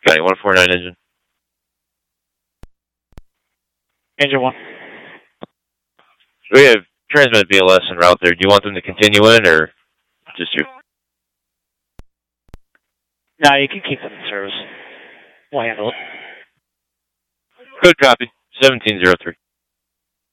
County 149 engine. Engine 1. We have transmit BLS en route there. Do you want them to continue in or just you? No, you can keep them in service. We'll handle it. Good copy. 1703.